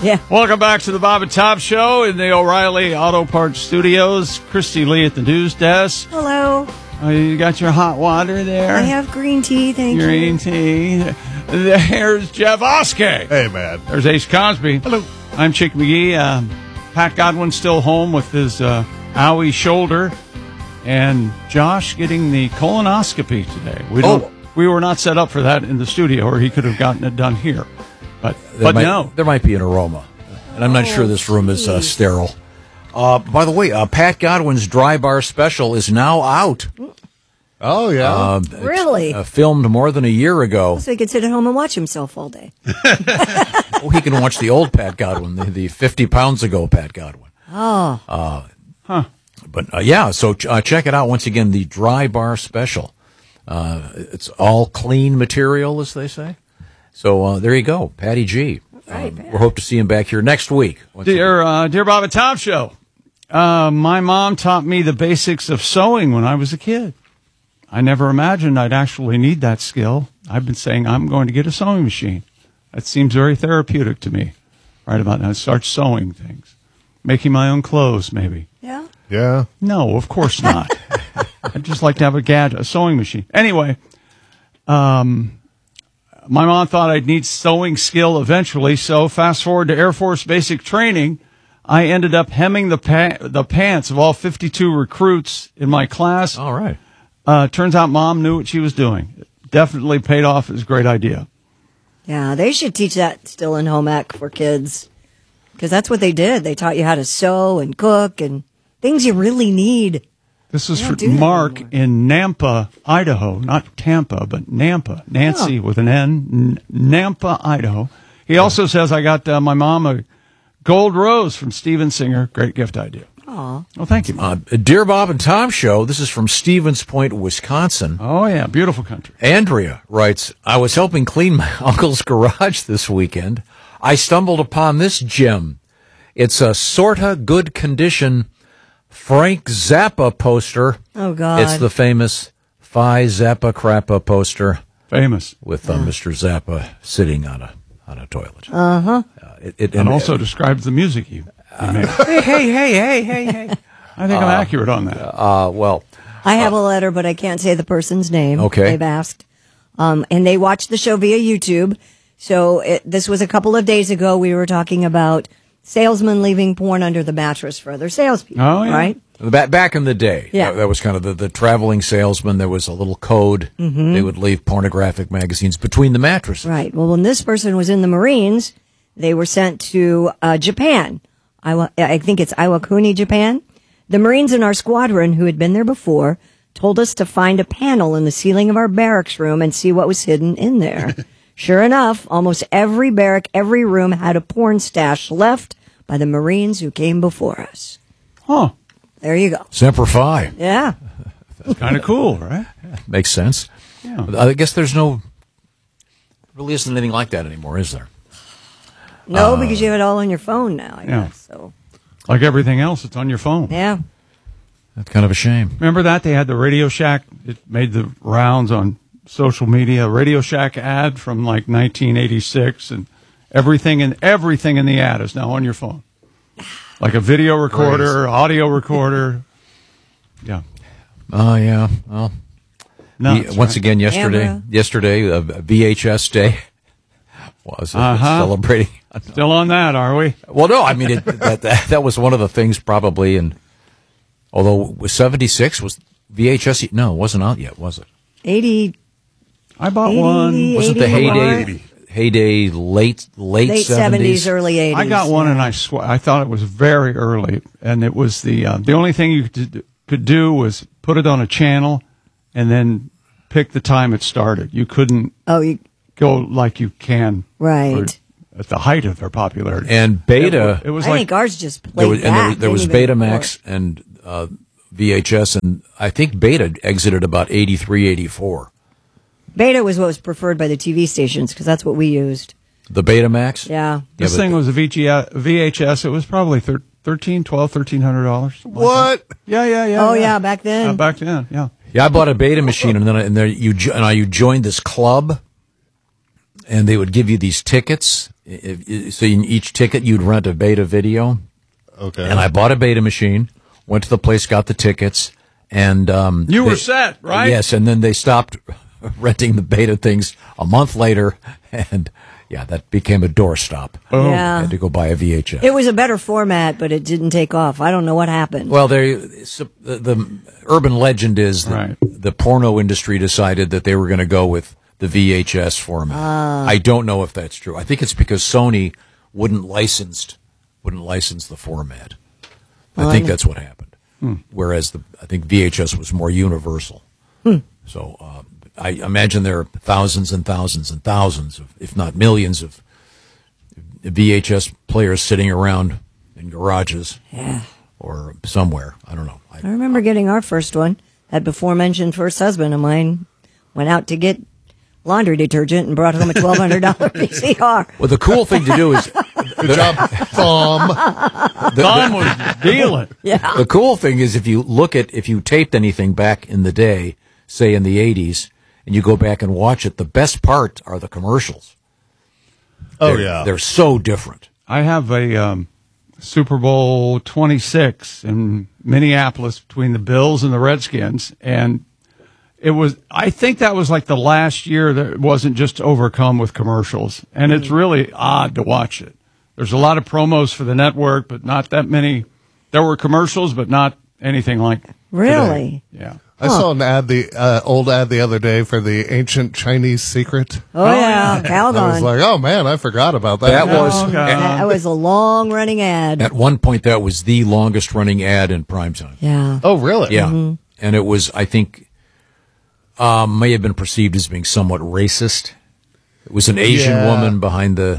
Yeah. Welcome back to the Bob and Tom Show in the O'Reilly Auto Parts Studios. Christy Lee at the news desk. Hello. You got your hot water there? I have green tea, thank you. Green tea. There's Jeff Oskey. Hey, man. There's Ace Cosby. Hello. I'm Chick McGee. Pat Godwin's still home with his owie shoulder. And Josh getting the colonoscopy today. We were not set up for that in the studio, or he could have gotten it done here. But no. There might be an aroma. And I'm not sure this room is sterile. By the way, Pat Godwin's Dry Bar Special is now out. Oh, yeah. Really? Filmed more than a year ago. So he can sit at home and watch himself all day. Oh, he can watch the old Pat Godwin, the 50 pounds ago Pat Godwin. Oh. But, so check it out. Once again, the Dry Bar Special. It's all clean material, as they say. So there you go, Patty G. Right, we hope to see him back here next week. Dear Bob and Tom Show, my mom taught me the basics of sewing when I was a kid. I never imagined I'd actually need that skill. I've been saying I'm going to get a sewing machine. That seems very therapeutic to me right about now. Start sewing things. Making my own clothes, maybe. Yeah? Yeah. No, of course not. I'd just like to have a sewing machine. Anyway, my mom thought I'd need sewing skill eventually, so fast forward to Air Force basic training, I ended up hemming the pants of all 52 recruits in my class. All right. Turns out Mom knew what she was doing. It definitely paid off. It was a great idea. Yeah, they should teach that still in home ec for kids. Because that's what they did. They taught you how to sew and cook and things you really need. This is for Mark in Nampa, Idaho. Not Tampa, but Nampa. Nancy with an N. Nampa, Idaho. He also says, I got my mom a gold rose from Steven Singer. Great gift idea. Aw. Well, thank you, Mom. Dear Bob and Tom Show, this is from Stevens Point, Wisconsin. Oh, yeah. Beautiful country. Andrea writes, I was helping clean my uncle's garage this weekend. I stumbled upon this gem. It's a sorta good condition Frank Zappa poster. Oh, God. It's the famous Phi Zappa Crappa poster. Famous. With Mr. Zappa sitting on a toilet. Uh-huh. And also describes the music you made. Hey. I think I'm accurate on that. I have a letter, but I can't say the person's name. Okay. They've asked. And they watched the show via YouTube. So this was a couple of days ago. We were talking about salesmen leaving porn under the mattress for other salespeople. Oh, yeah. Right? Back in the day, Yeah. that was kind of the traveling salesman. There was a little code. Mm-hmm. They would leave pornographic magazines between the mattresses. Right. Well, when this person was in the Marines, they were sent to Japan. I think it's Iwakuni, Japan. The Marines in our squadron, who had been there before, told us to find a panel in the ceiling of our barracks room and see what was hidden in there. Sure enough, almost every barrack, every room had a porn stash left by the Marines who came before us. Huh. There you go. Semper Fi. Yeah. That's kind of cool, right? Makes sense. Yeah. I guess really isn't anything like that anymore, is there? No, because you have it all on your phone now, I guess. So. Like everything else, it's on your phone. Yeah. That's kind of a shame. Remember that? They had the Radio Shack. It made the rounds on social media. Radio Shack ad from like 1986, and everything in the ad is now on your phone. Like a video recorder, audio recorder. Yeah. Oh, yeah. Well, once again, yesterday, VHS Day was celebrating. Still on that, are we? Well, no, I mean, that was one of the things probably, and although it was 76, was VHS, no, it wasn't out yet, was it? 80. I bought one. Wasn't the heyday late 70s, early 80s. I got one, and I thought it was very early, and it was the only thing you could do was put it on a channel and then pick the time it started. You couldn't go like you can right at the height of their popularity. And Beta, it was I think ours just played there was Betamax and VHS, and I think Beta exited about 83, 84. Beta was what was preferred by the TV stations because that's what we used. The Betamax? Yeah. This thing was a VHS. It was probably $1,300. What? Yeah. Oh, yeah, back then. Back then, yeah. Yeah, I bought a Beta machine, and then you joined this club. and they would give you these tickets. So in each ticket, you'd rent a beta video. Okay. And I bought a beta machine, went to the place, got the tickets, and You were set, right? Yes, and then they stopped renting the beta things a month later, and that became a doorstop. Oh. I Yeah. had to go buy a VHS. It was a better format, but it didn't take off. I don't know what happened. Well, the urban legend is that Right. the porno industry decided that they were going to go with the VHS format. I don't know if that's true. I think it's because Sony wouldn't license the format. I think that's what happened. Whereas I think VHS was more universal. So I imagine there are thousands and thousands and thousands of, if not millions of VHS players sitting around in garages or somewhere. I don't know. I remember getting our first one. That before-mentioned first husband of mine went out to get laundry detergent and brought home a $1,200 VCR. Well, the cool thing to do is Good job, Thumb. Tom was dealing. Yeah. the cool thing is if you taped anything back in the day, say in the 80s, and you go back and watch it, the best part are the commercials. Oh, yeah. They're so different. I have a Super Bowl 26 in Minneapolis between the Bills and the Redskins, and I think that was like the last year that it wasn't just overcome with commercials, and it's really odd to watch it. There's a lot of promos for the network, but not that many. There were commercials, but not anything like Really? today. Yeah. I saw an ad, old ad the other day for the ancient Chinese secret. Oh, yeah. I was Calgon. like, oh man, I forgot about that. That was Oh, God. That was a long-running ad. at one point that was the longest running ad in primetime. Yeah. Oh, really? Yeah, and it was, I think, may have been perceived as being somewhat racist. It was an Asian Yeah. woman behind the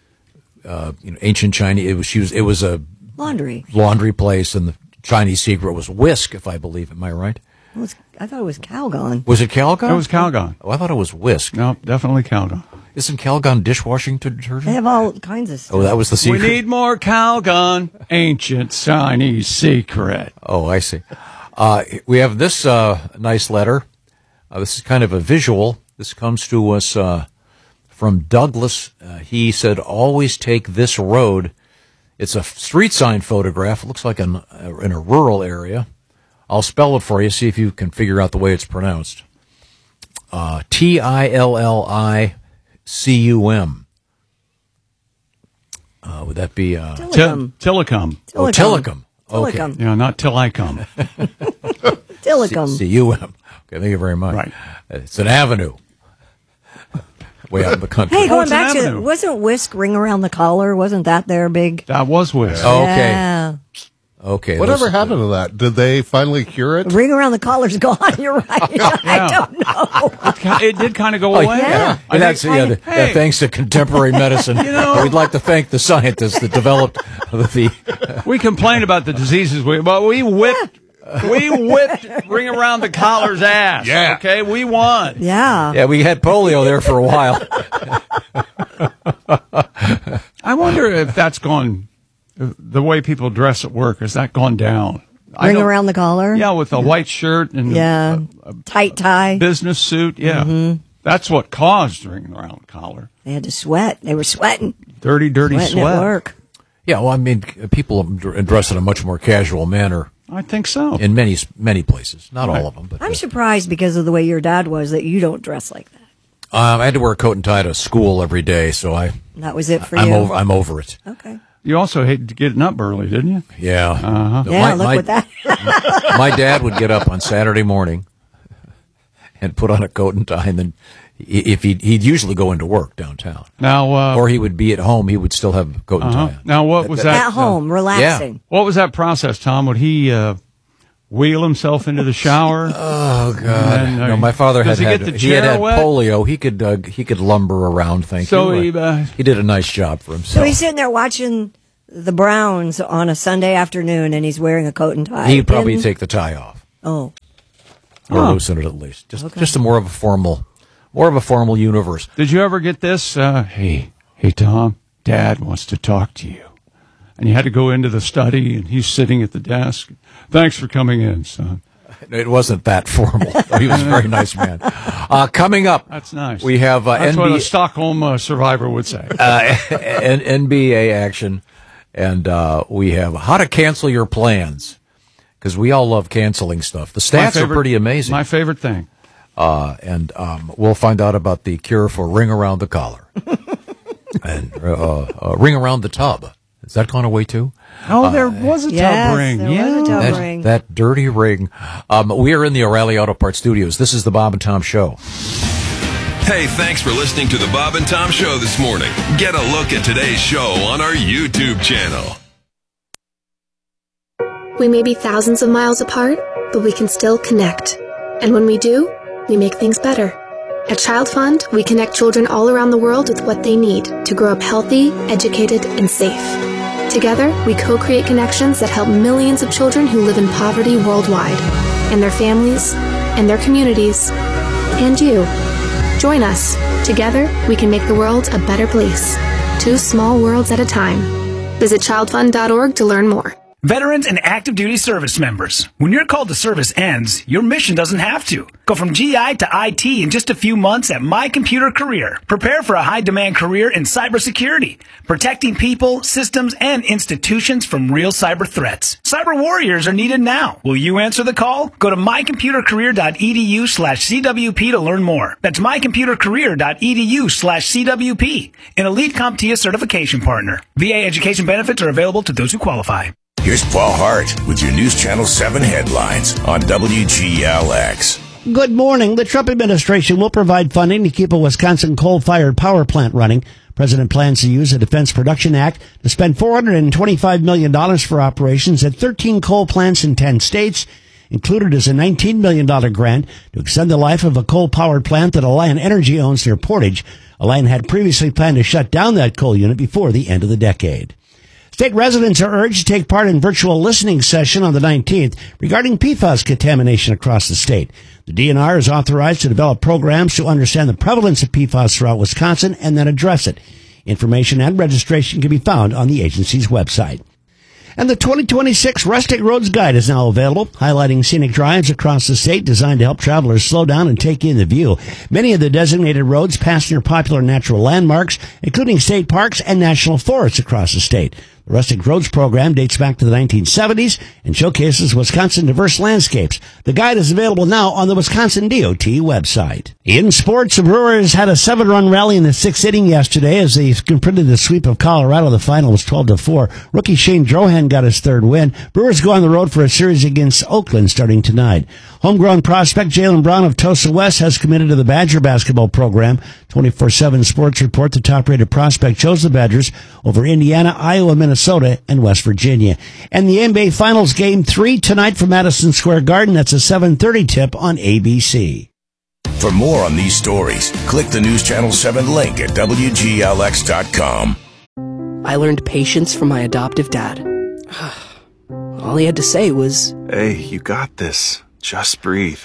ancient Chinese. It was a Laundry. laundry place, and the Chinese secret was Whisk, if I believe. Am I right? I thought it was Calgon. Was it Calgon? It was Calgon. Oh, I thought it was Whisk. No, definitely Calgon. Isn't Calgon dishwashing detergent? They have all kinds of stuff. Oh, that was the secret. We need more Calgon, ancient Chinese secret. Oh, I see. We have this nice letter. This is kind of a visual. This comes to us from Douglas. He said, always take this road. It's a street sign photograph. It looks like in a rural area. I'll spell it for you, see if you can figure out the way it's pronounced. Tillicum. Would that be... Tillicum. Tillicum. Oh, Tillicum. Okay. Tillicum. Yeah, not till I come. Tillicum. C-U-M. Okay, thank you very much. Right. It's an avenue. Way out in the country. Hey, going it's an back to, avenue. wasn't Whisk Ring Around the Collar? Wasn't that their big? That was Whisk. Oh, okay. Yeah. Okay. Whatever listen. happened to that? Did they finally cure it? Ring Around the Collar's gone. You're right. I don't know. It did kind of go Oh, away. yeah. I And that's, think- yeah, thanks to contemporary medicine. We'd like to thank the scientists that developed the. we complained about the diseases, but we whipped Ring Around the Collar's ass. Yeah. Okay, we won. Yeah. Yeah, we had polio there for a while. I wonder if that's gone, the way people dress at work, has that gone down? I Ring don't- Around the Collar. Yeah, with a white shirt and Yeah. Tight tie. business suit. Yeah. That's what caused Ring Around the Collar. They had to sweat. They were sweating. Dirty Sweating sweat. at work. Yeah, well, I mean, people dress in a much more casual manner I think so. in many places. Not all of them, but I'm surprised because of the way your dad was that you don't dress like that. I had to wear a coat and tie to school every day, so That was it for I'm you. I'm over it. Okay. You also hated getting up early, didn't you? Yeah. Uh-huh. Yeah, look what that. My dad would get up on Saturday morning and put on a coat and tie, and then if he'd usually go into work downtown, Now, or he would be at home, he would still have a coat and tie on. now what was that? At home, relaxing. What was that process, Tom? Would he wheel himself into the shower? Oh God! And, No, my father does had he get the he had chair wet? polio. He could lumber around. Thank So you. He did a nice job for So himself. he's sitting there watching the Browns on a Sunday afternoon, and he's wearing a coat and tie. He'd probably In- take the tie off Oh, or Oh. loosen it at least. Just a more of a formal universe. Did you ever get this? Hey, Tom, Dad wants to talk to you. And you had to go into the study, and he's sitting at the desk. Thanks for coming in, son. It wasn't that formal. He was a very nice man. Coming up, That's nice. we have That's what a NBA, Stockholm survivor would say. NBA action, and we have how to cancel your plans, because we all love canceling stuff. The stats are pretty amazing. My favorite thing. And we'll find out about the cure for ring around the collar and ring around the tub. Has that gone away too? Oh, there was a tub ring. There was a tub ring. That dirty ring. We are in the O'Reilly Auto Parts studios. This is the Bob and Tom Show. Hey, thanks for listening to the Bob and Tom Show this morning. Get a look at today's show on our YouTube channel. We may be thousands of miles apart, but we can still connect. And when we do, we make things better. At Child Fund, we connect children all around the world with what they need to grow up healthy, educated, and safe. Together, we co-create connections that help millions of children who live in poverty worldwide, and their families, and their communities, and you. Join us. Together, we can make the world a better place. 2 small worlds at a time. Visit childfund.org to learn more. Veterans and active duty service members, when your call to service ends, your mission doesn't have to. Go from GI to IT in just a few months at My Computer Career. Prepare for a high-demand career in cybersecurity, protecting people, systems, and institutions from real cyber threats. Cyber warriors are needed now. Will you answer the call? Go to mycomputercareer.edu/CWP to learn more. That's mycomputercareer.edu/CWP, an elite CompTIA certification partner. VA education benefits are available to those who qualify. Here's Paul Hart with your News Channel 7 headlines on WGLX. Good morning. The Trump administration will provide funding to keep a Wisconsin coal-fired power plant running. President plans to use the Defense Production Act to spend $425 million for operations at 13 coal plants in 10 states. Included is a $19 million grant to extend the life of a coal-powered plant that Alliant Energy owns near Portage. Alliant had previously planned to shut down that coal unit before the end of the decade. State residents are urged to take part in virtual listening session on the 19th regarding PFAS contamination across the state. The DNR is authorized to develop programs to understand the prevalence of PFAS throughout Wisconsin and then address it. Information and registration can be found on the agency's website. And the 2026 Rustic Roads Guide is now available, highlighting scenic drives across the state designed to help travelers slow down and take in the view. Many of the designated roads pass near popular natural landmarks, including state parks and national forests across the state. The Rustic Roads program dates back to the 1970s and showcases Wisconsin diverse landscapes. The guide is available now on the Wisconsin DOT website. In sports, the Brewers had a 7-run rally in the 6th inning yesterday as they completed the sweep of Colorado. The final was 12-4. Rookie Shane Drohan got his 3rd win. Brewers go on the road for a series against Oakland starting tonight. Homegrown prospect Jaylen Brown of Tosa West has committed to the Badger basketball program. 24/7 Sports report the top-rated prospect chose the Badgers over Indiana, Iowa, Minnesota, and West Virginia. And the NBA Finals Game 3 tonight from Madison Square Garden. That's a 7:30 tip on ABC. For more on these stories, click the News Channel 7 link at WGLX.com. I learned patience from my adoptive dad. All he had to say was, "Hey, you got this. Just breathe."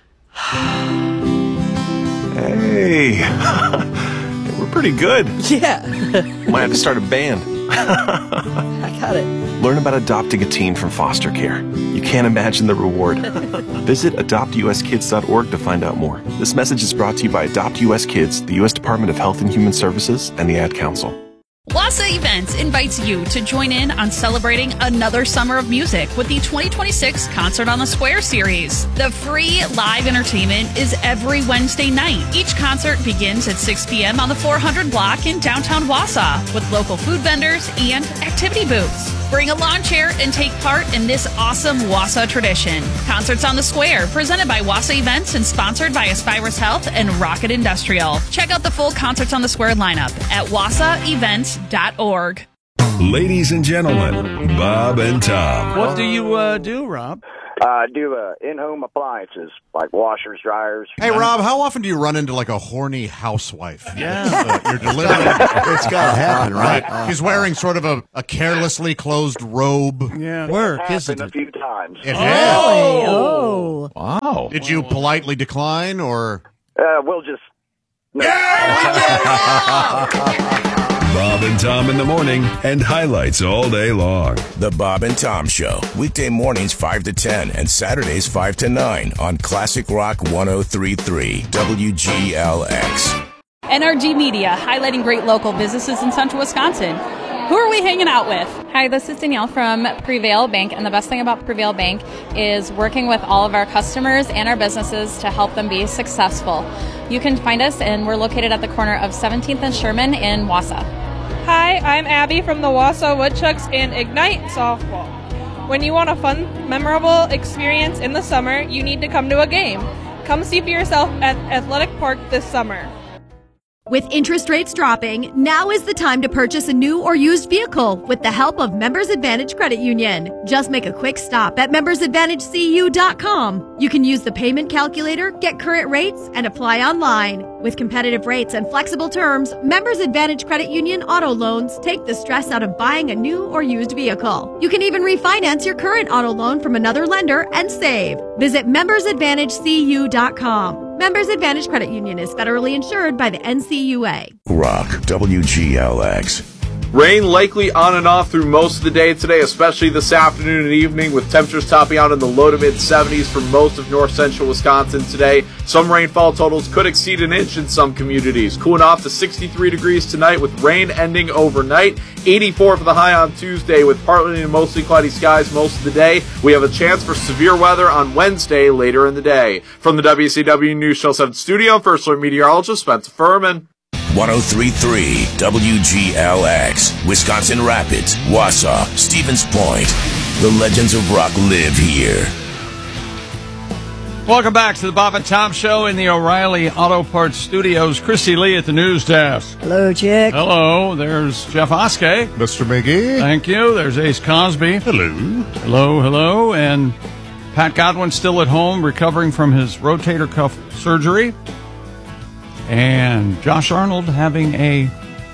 Hey, we're pretty good. yeah. Might have to start a band. I got it. Learn about adopting a teen from foster care. You can't imagine the reward. Visit adoptuskids.org to find out more. This message is brought to you by Adopt US Kids, the U.S. Department of Health and Human Services, and the Ad Council. Wassa Events invites you to join in on celebrating another summer of music with the 2026 Concert on the Square series. The free live entertainment is every Wednesday night. Each concert begins at 6 p.m. on the 400 block in downtown Wausau with local food vendors and activity booths. Bring a lawn chair and take part in this awesome Wausau tradition. Concerts on the Square, presented by Wassa Events and sponsored by Aspirus Health and Rocket Industrial. Check out the full Concerts on the Square lineup at wassaevents.org. Ladies and gentlemen, Bob and Tom. What do you do, Rob? Do in-home appliances like washers, dryers. Hey, Rob, how often do you run into like a horny housewife? Yeah. You're delivering. It's got to happen, right? She's wearing sort of a carelessly closed robe. Yeah. Work, isn't it? A few times. It has. Oh. Wow. Did you politely decline or? We'll just. No. Yeah! Bob and Tom in the morning and highlights all day long. The Bob and Tom Show, weekday mornings 5 to 10 and Saturdays 5 to 9 on Classic Rock 103.3 WGLX. NRG Media, highlighting great local businesses in central Wisconsin. Who are we hanging out with? Hi, this is Danielle from Prevail Bank, and the best thing about Prevail Bank is working with all of our customers and our businesses to help them be successful. You can find us, and we're located at the corner of 17th and Sherman in Wausau. Hi, I'm Abby from the Wausau Woodchucks and Ignite Softball. When you want a fun, memorable experience in the summer, you need to come to a game. Come see for yourself at Athletic Park this summer. With interest rates dropping, now is the time to purchase a new or used vehicle with the help of Members Advantage Credit Union. Just make a quick stop at membersadvantagecu.com. You can use the payment calculator, get current rates, and apply online. With competitive rates and flexible terms, Members Advantage Credit Union auto loans take the stress out of buying a new or used vehicle. You can even refinance your current auto loan from another lender and save. Visit membersadvantagecu.com. Members Advantage Credit Union is federally insured by the NCUA. Rock WGLX. Rain likely on and off through most of the day today, especially this afternoon and evening, with temperatures topping out in the low to mid-70s for most of north central Wisconsin today. Some rainfall totals could exceed an inch in some communities. Cooling off to 63 degrees tonight with rain ending overnight. 84 for the high on Tuesday with partly and mostly cloudy skies most of the day. We have a chance for severe weather on Wednesday later in the day. From the WCW News Channel 7 studio, First Alert meteorologist Spencer Furman. 103.3 WGLX, Wisconsin Rapids, Wausau, Stevens Point. The legends of rock live here. Welcome back to the Bob and Tom Show in the O'Reilly Auto Parts Studios. Christy Lee at the news desk. Hello, Chick. Hello. There's Jeff Oskey. Mr. McGee. Thank you. There's Ace Cosby. Hello. Hello, hello. And Pat Godwin still at home recovering from his rotator cuff surgery. And Josh Arnold having a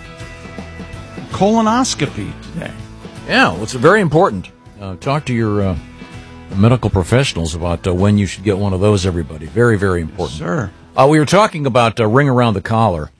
colonoscopy today. Yeah, well, it's very important. Talk to your medical professionals about when you should get one of those, everybody. Very, very important. Sure. We were talking about ring around the collar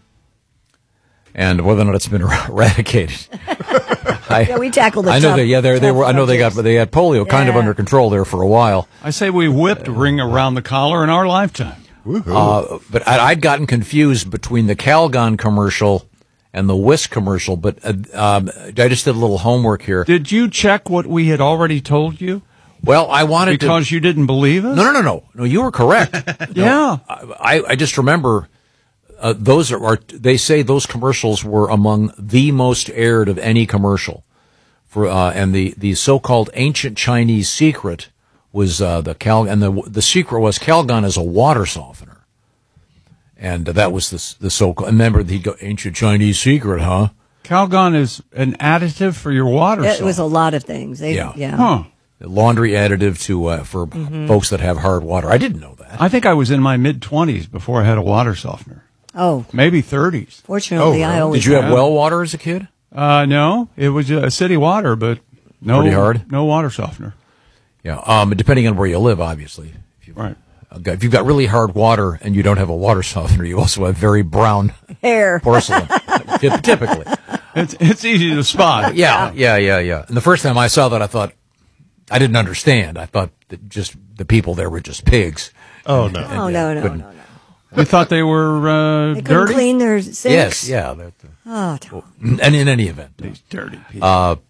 and whether or not it's been eradicated. Yeah, we tackled it. I know that. Yeah, they were. I know they had polio kind of under control there for a while. I say we whipped ring around the collar in our lifetime. But I'd gotten confused between the Calgon commercial and the Whisk commercial, but I just did a little homework here. Did you check what we had already told you? Well, I wanted because you didn't believe us? No, you were correct. Yeah. I just remember those are they say those commercials were among the most aired of any commercial for and the so-called ancient Chinese secret was the secret was Calgon is a water softener, and that was the so-called. Remember, he'd go ancient Chinese secret, huh? Calgon is an additive for your water. It was a lot of things. Yeah. Huh. The laundry additive to for folks that have hard water. I didn't know that. I think I was in my mid-20s before I had a water softener. Oh, maybe 30s. Fortunately, I always. Did you have well water as a kid? No, it was city water, but pretty hard. No water softener. Yeah, depending on where you live, obviously. Right. If you've got really hard water and you don't have a water softener, you also have very brown hair porcelain. Typically, it's easy to spot. Yeah. And the first time I saw that, I thought I didn't understand. I thought that just the people there were just pigs. Oh no! No. You thought they were they couldn't dirty? clean their sinks? Yes, yeah. Tom. And in any event, these dirty people.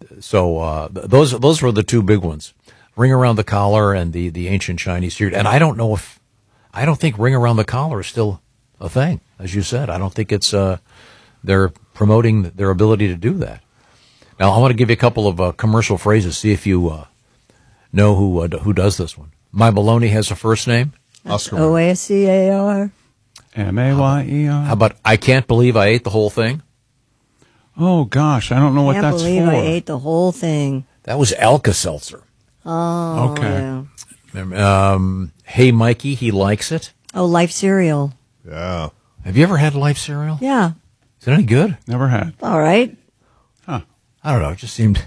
Those were the two big ones. Ring around the collar and the ancient Chinese secret. And I don't think ring around the collar is still a thing, as you said. I don't think it's they're promoting their ability to do that. Now I want to give you a couple of commercial phrases. See if you know who does this one. My Baloney has a first name. Oscar. OACAR. MAYER. How about I can't believe I ate the whole thing? Oh gosh, I don't know what that's for. I can't believe I ate the whole thing. That was Alka-Seltzer. Oh, okay. Yeah. Hey, Mikey, he likes it. Oh, Life cereal. Yeah. Have you ever had Life cereal? Yeah. Is it any good? Never had. All right. Huh. I don't know. It just seemed.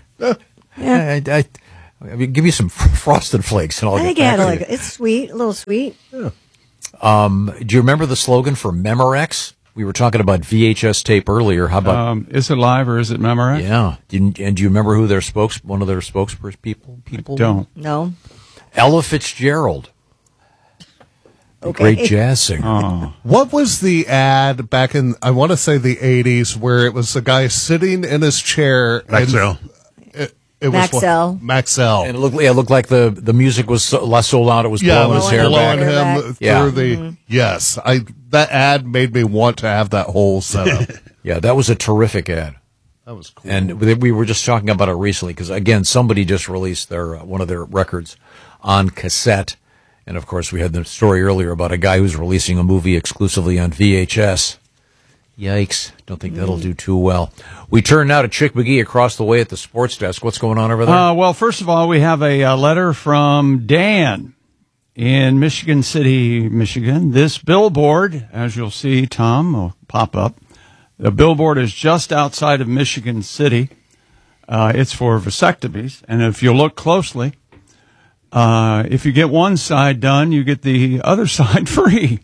Yeah. I mean, give me some Frosted Flakes and I'll I think get back it's sweet, a little sweet. Yeah. Do you remember the slogan for Memorex? We were talking about VHS tape earlier. How about is it live or is it Memorex? Yeah. And do you remember who one of their spokespeople? I don't. No. Ella Fitzgerald. Okay. Great jazz singer. Oh. What was the ad back in, I want to say the 80s, where it was a guy sitting in his chair? Maxell. It Maxell. was Maxell. And it looked like the music was less sold out. It was blowing his hair back. Him through the, yes. That ad made me want to have that whole setup. Yeah, that was a terrific ad. That was cool. And we were just talking about it recently because, again, somebody just released their one of their records on cassette. And, of course, we had the story earlier about a guy who's releasing a movie exclusively on VHS. Yikes. Don't think that'll do too well. We turn now to Chick McGee across the way at the sports desk. What's going on over there? Well, first of all, we have a letter from Dan in Michigan City, Michigan. This billboard, as you'll see, Tom, will pop up. The billboard is just outside of Michigan City. It's for vasectomies. And if you look closely, if you get one side done, you get the other side free.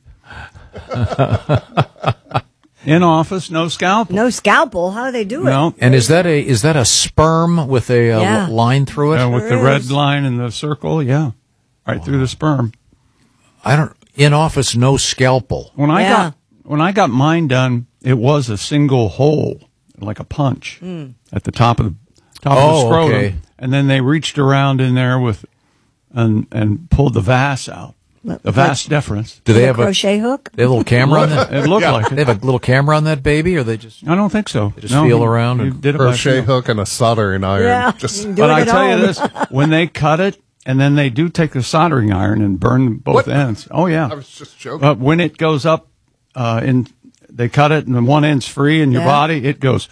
In office, no scalpel. No scalpel. How do they do it? No. And is that a sperm with a line through it? With the red line and the circle, yeah. Right through the sperm. In office, no scalpel. When I got mine done, it was a single hole, like a punch at the top of the scrotum. Okay. And then they reached around in there and pulled the vas out. The vas deferens. Do they have crochet hook? They have a little camera on that? It looked like it. They have a little camera on that baby, or they just? I don't think so. They just feel around and did a crochet hook and a soldering iron. Yeah, but I tell you this: when they cut it, and then they do take the soldering iron and burn both ends. Oh yeah, I was just joking. But when it goes up, they cut it, and one end's free in your body. It goes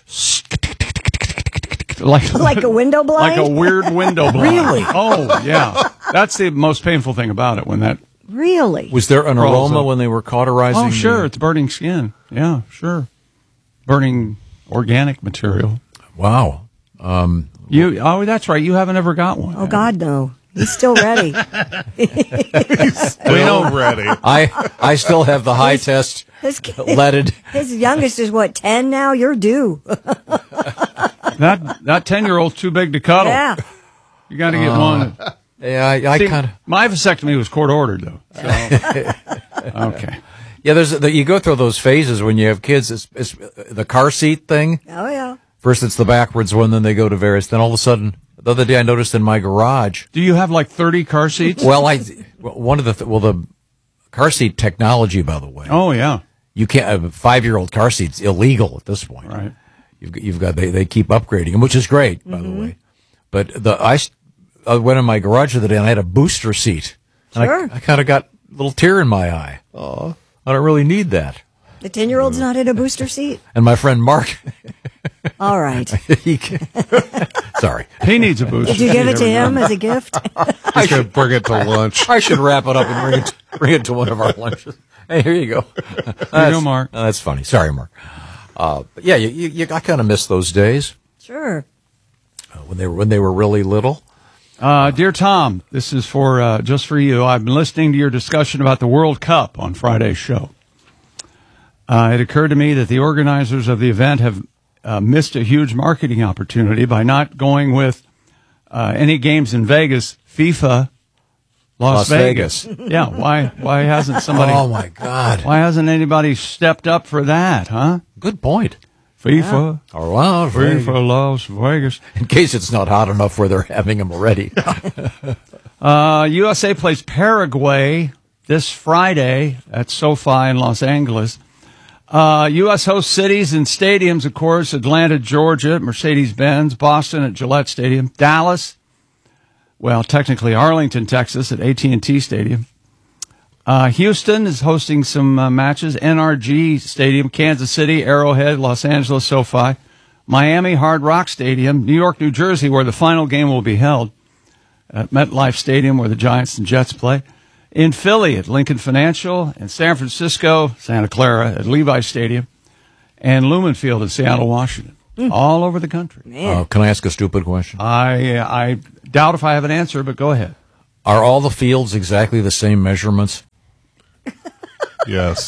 like a window blind, like a weird window blind. Really? Oh yeah, that's the most painful thing about it when that. Really? Was there an aroma when they were cauterizing? Oh, sure. It's burning skin. Yeah, sure. Burning organic material. Wow. That's right. You haven't ever got one. Oh, God, no. He's still ready. Ready. I still have the high test leaded. His youngest is, 10 now? You're due. That 10-year-old's too big to cuddle. Yeah. You got to get one. Yeah, I kind of. My vasectomy was court ordered, though. So. Okay. Yeah, you go through those phases when you have kids. It's the car seat thing. Oh yeah. First, it's the backwards one, then they go to various. Then all of a sudden, the other day, I noticed in my garage. Do you have like 30 car seats? Well, the car seat technology, by the way. Oh yeah. You can't. A 5-year-old car seat's illegal at this point. Right. You've got they keep upgrading them, which is great, by the way. But I went in my garage the other day and I had a booster seat. And Sure. I kind of got a little tear in my eye. Oh, I don't really need that. The 10-year-old's not in a booster seat? And my friend Mark. All right. Sorry. He needs a booster. Did you give it to him as a gift? I should bring it to lunch. I should wrap it up and bring it to one of our lunches. Hey, here you go. Here you go, Mark. That's funny. Sorry, Mark. But yeah, I kind of miss those days. Sure. When they were really little. Dear Tom, this is for just for you. I've been listening to your discussion about the World Cup on Friday's show. It occurred to me that the organizers of the event have missed a huge marketing opportunity by not going with any games in Vegas, FIFA, Las Vegas. Yeah, why hasn't somebody? Oh my God! Why hasn't anybody stepped up for that? Huh? Good point. FIFA, FIFA, Las Vegas. In case it's not hot enough where they're having them already. USA plays Paraguay this Friday at SoFi in Los Angeles. U.S. host cities and stadiums, of course, Atlanta, Georgia, Mercedes-Benz, Boston at Gillette Stadium, Dallas, well, technically Arlington, Texas at AT&T Stadium. Houston is hosting some matches, NRG Stadium, Kansas City, Arrowhead, Los Angeles, SoFi, Miami, Hard Rock Stadium, New York, New Jersey, where the final game will be held, at MetLife Stadium, where the Giants and Jets play. In Philly at Lincoln Financial, in San Francisco, Santa Clara at Levi Stadium, and Lumen Field in Seattle, Washington. All over the country. Can I ask a stupid question? I doubt if I have an answer, but go ahead. Are all the fields exactly the same measurements? Yes.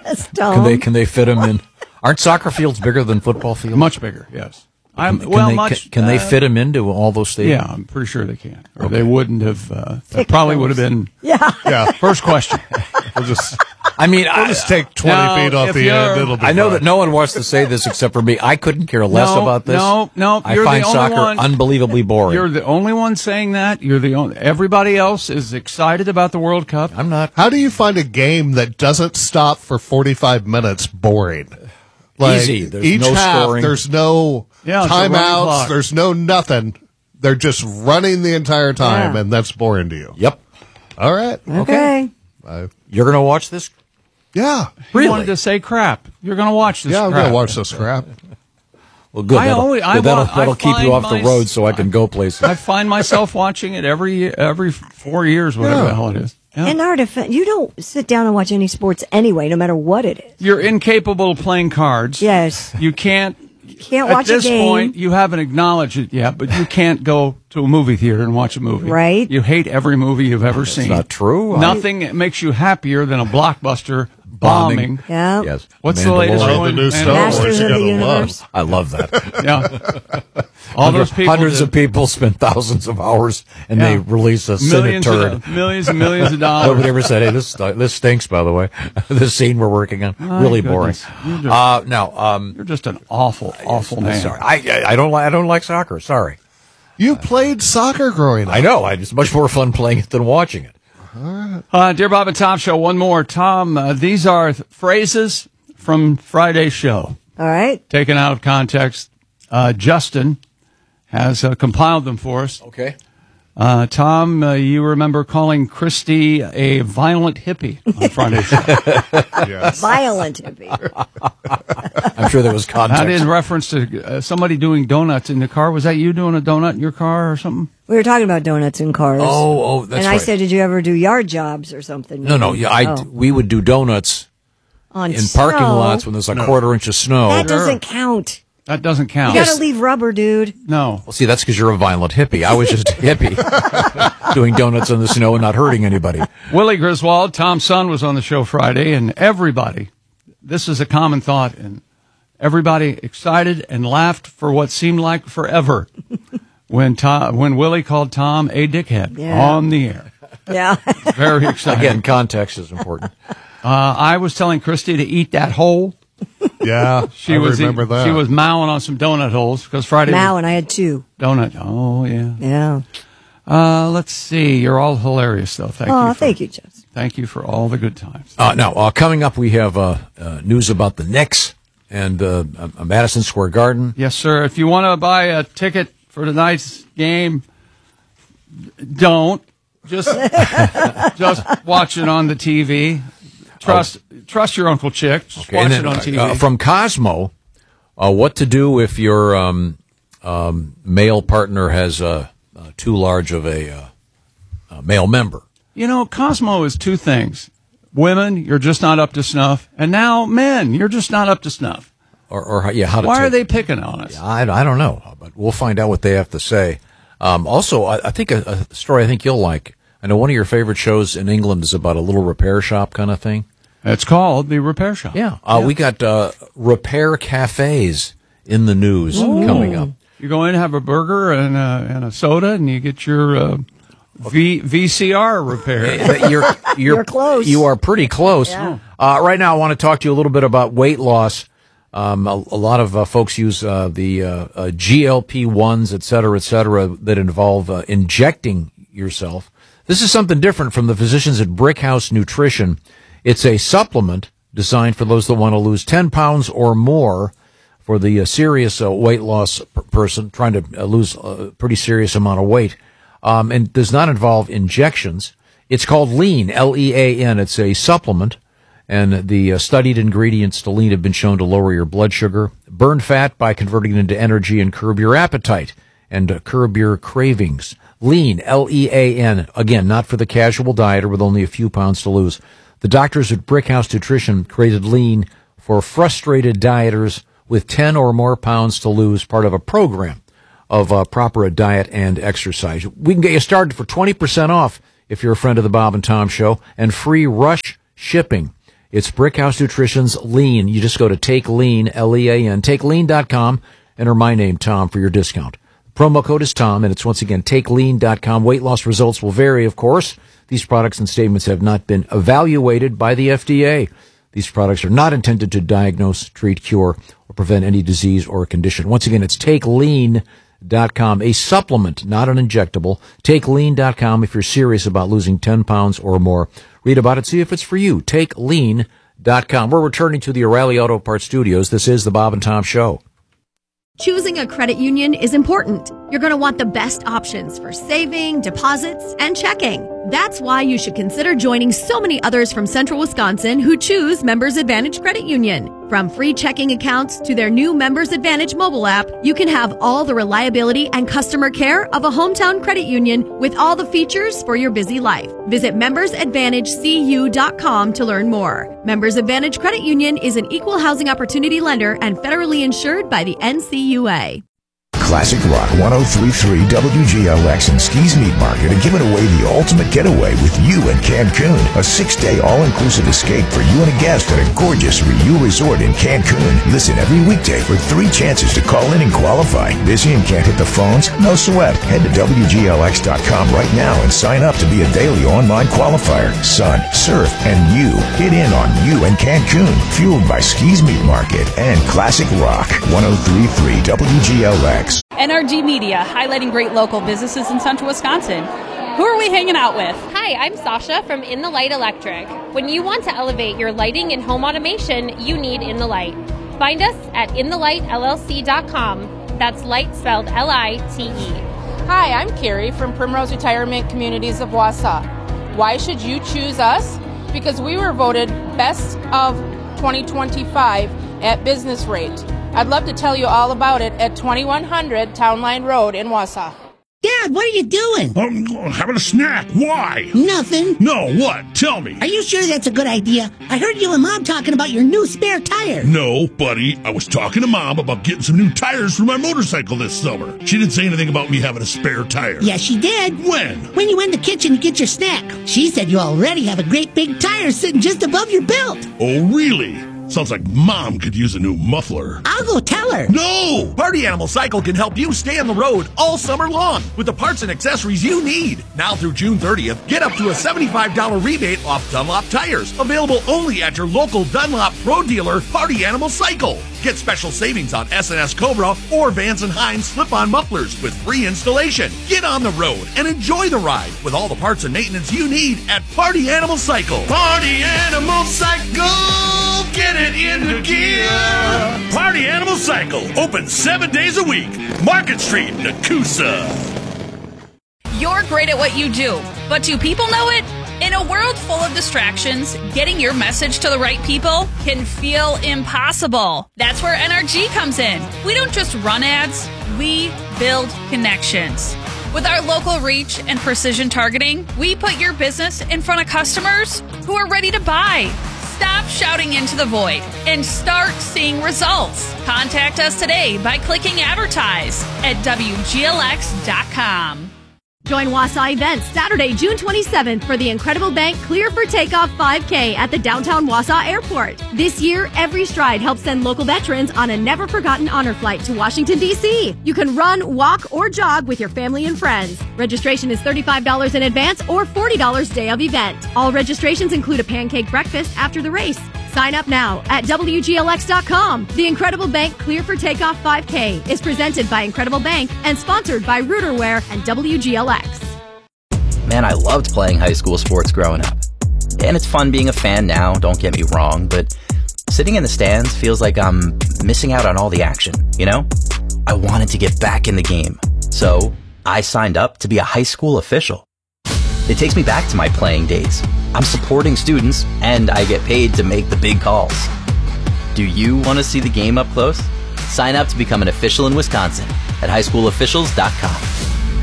Yes, Tom. Can they fit them in? Aren't soccer fields bigger than football fields? Much bigger, yes. Can they fit them into all those stadiums? Yeah, I'm pretty sure they can. Or they wouldn't have. That probably would have been. Yeah. First question. We'll just take 20 feet off the end. It'll be I know fine. that no one wants to say this except for me. I couldn't care less about this. No. I You're find the only soccer one, unbelievably boring. You're the only one saying that. You're the only. Everybody else is excited about the World Cup. I'm not. How do you find a game that doesn't stop for 45 minutes boring? Easy. There's each no half, scoring. there's no it's a running timeouts. clock. There's no nothing. They're just running the entire time, and that's boring to you. Yep. All right. Okay. You're going to watch this? Yeah. You wanted to say crap. You're going to watch this. Yeah, I'm crap. going to watch this crap. Well, good. That'll keep you find off the road so I can go places. I find myself watching it every 4 years, whatever the hell it is. Yeah. In our defense, you don't sit down and watch any sports anyway, no matter what it is. You're incapable of playing cards. Yes. You can't. Can't watch a At this game. point, you haven't acknowledged it yet, but you can't go to a movie theater and watch a movie. Right. You hate every movie you've ever seen. not true. Nothing makes you happier than a blockbuster bombing. Yeah. Yes. What's the latest Oh, the one? new Star Masters Wars you of the gotta Universe. love. I love that. Yeah. All those people. Hundreds of people spend thousands of hours, and Yeah. they release a Senate turd. Millions and millions of dollars. Nobody ever said, "Hey, this stinks." By the way, this scene we're working on really boring. goodness. You're You're just an awful man. Sorry, I don't like soccer. Sorry, You played soccer growing up. I know. It's much more fun playing it than watching it. Dear Bob and Tom Show, one more. Tom, these are phrases from Friday's show. All right. Taken out of context. Justin has compiled them for us. Okay. Tom, you remember calling Christy a violent hippie on Friday's show. Yes. Violent hippie. I'm sure there was context. That in reference to somebody doing donuts in the car. Was that you doing a donut in your car or something? We were talking about donuts in cars. Oh, that's and right. I said, did you ever do yard jobs or something? No. Yeah, we would do donuts On in parking snow? lots when there's a quarter inch of snow. That doesn't count. That doesn't count. You got to leave rubber, dude. No. Well, see, that's because you're a violent hippie. I was just a hippie doing donuts in the snow and not hurting anybody. Willie Griswold, Tom's son, was on the show Friday, and everybody, this is a common thought, and everybody excited and laughed for what seemed like forever when Willie called Tom a dickhead on the air. Yeah. Very exciting. Again, context is important. I was telling Christy to eat that hole. Yeah, I remember that. She was mowing on some donut holes because Friday Now, and I had two. donut. Oh yeah. Yeah. Let's see. You're all hilarious though. Thank you, Jess. Thank you for all the good times. Now, coming up, we have news about the Knicks and Madison Square Garden. Yes, sir. If you want to buy a ticket for tonight's game, don't just watch it on the TV. Trust your Uncle Chick. Just watch it on TV. From Cosmo, what to do if your male partner has too large of a male member? You know, Cosmo is two things. Women, you're just not up to snuff. And now men, you're just not up to snuff. How to Why are they picking on us? I don't know, but we'll find out what they have to say. Also, I think a story I think you'll like. I know one of your favorite shows in England is about a little repair shop kind of thing. It's called The Repair Shop. Yeah. We got repair cafes in the news coming up. You go in, have a burger and a soda, and you get your VCR repaired. You're close. You are pretty close. Yeah. Right now, I want to talk to you a little bit about weight loss. A lot of folks use the GLP-1s, et cetera, that involve injecting yourself. This is something different from the physicians at Brickhouse Nutrition. It's a supplement designed for those that want to lose 10 pounds or more for the serious weight loss person trying to lose a pretty serious amount of weight. And does not involve injections. It's called Lean, L-E-A-N. It's a supplement. And the studied ingredients to Lean have been shown to lower your blood sugar, burn fat by converting it into energy, and curb your appetite and curb your cravings. Lean, L-E-A-N. Again, not for the casual dieter with only a few pounds to lose. The doctors at Brickhouse Nutrition created Lean for frustrated dieters with 10 or more pounds to lose, part of a program of proper diet and exercise. We can get you started for 20% off if you're a friend of the Bob and Tom Show, and free rush shipping. It's Brickhouse Nutrition's Lean. You just go to Take Lean, L-E-A-N, TakeLean.com, enter my name, Tom, for your discount. The promo code is Tom, and it's once again TakeLean.com. Weight loss results will vary, of course. These products and statements have not been evaluated by the FDA. These products are not intended to diagnose, treat, cure, or prevent any disease or condition. Once again, it's TakeLean.com, a supplement, not an injectable. TakeLean.com if you're serious about losing 10 pounds or more. Read about it, see if it's for you. TakeLean.com. We're returning to the O'Reilly Auto Parts Studios. This is the Bob and Tom Show. Choosing a credit union is important. You're going to want the best options for saving, deposits, and checking. That's why you should consider joining so many others from Central Wisconsin who choose Members Advantage Credit Union. From free checking accounts to their new Members Advantage mobile app, you can have all the reliability and customer care of a hometown credit union with all the features for your busy life. Visit membersadvantagecu.com to learn more. Members Advantage Credit Union is an equal housing opportunity lender and federally insured by the NCUA. Classic Rock 103.3 WGLX and Ski's Meat Market are giving away the ultimate getaway with you in Cancun. A 6-day all-inclusive escape for you and a guest at a gorgeous Riu resort in Cancun. Listen every weekday for 3 chances to call in and qualify. Busy and can't hit the phones? No sweat. Head to WGLX.com right now and sign up to be a daily online qualifier. Sun, surf, and you. Get in on you in Cancun. Fueled by Ski's Meat Market and Classic Rock 103.3 WGLX. NRG Media, highlighting great local businesses in Central Wisconsin. Who are we hanging out with? Hi, I'm Sasha from In the Light Electric. When you want to elevate your lighting and home automation, you need In the Light. Find us at inthelightlc.com. That's light spelled L-I-T-E. Hi, I'm Carrie from Primrose Retirement Communities of Wausau. Why should you choose us? Because we were voted Best of 2025 at Business Rate. I'd love to tell you all about it at 2100 Town Line Road in Wausau. Dad, what are you doing? Having a snack. Why? Nothing. No, what? Tell me. Are you sure that's a good idea? I heard you and Mom talking about your new spare tire. No, buddy. I was talking to Mom about getting some new tires for my motorcycle this summer. She didn't say anything about me having a spare tire. Yes, she did. When? When you went in the kitchen to get your snack. She said you already have a great big tire sitting just above your belt. Oh, really? Sounds like Mom could use a new muffler. I'll go tell her. No! Party Animal Cycle can help you stay on the road all summer long with the parts and accessories you need. Now through June 30th, get up to a $75 rebate off Dunlop tires. Available only at your local Dunlop Pro dealer, Party Animal Cycle. Get special savings on S&S Cobra or Vans & Hines slip-on mufflers with free installation. Get on the road and enjoy the ride with all the parts and maintenance you need at Party Animal Cycle. Party Animal Cycle, get it into gear. Party Animal Cycle, open 7 days a week. Market Street, Nakusa. You're great at what you do, but do people know it? In a world full of distractions, getting your message to the right people can feel impossible. That's where NRG comes in. We don't just run ads, we build connections. With our local reach and precision targeting, we put your business in front of customers who are ready to buy. Stop shouting into the void and start seeing results. Contact us today by clicking advertise at WGLX.com. Join Wausau Events Saturday, June 27th for the Incredible Bank Clear for Takeoff 5K at the downtown Wausau Airport. This year, every stride helps send local veterans on a never-forgotten honor flight to Washington, D.C. You can run, walk, or jog with your family and friends. Registration is $35 in advance or $40 day of event. All registrations include a pancake breakfast after the race. Sign up now at WGLX.com. The Incredible Bank Clear for Takeoff 5K is presented by Incredible Bank and sponsored by Rooterware and WGLX. Man, I loved playing high school sports growing up. And it's fun being a fan now, don't get me wrong, but sitting in the stands feels like I'm missing out on all the action, you know? I wanted to get back in the game, so I signed up to be a high school official. It takes me back to my playing days. I'm supporting students, and I get paid to make the big calls. Do you want to see the game up close? Sign up to become an official in Wisconsin at highschoolofficials.com.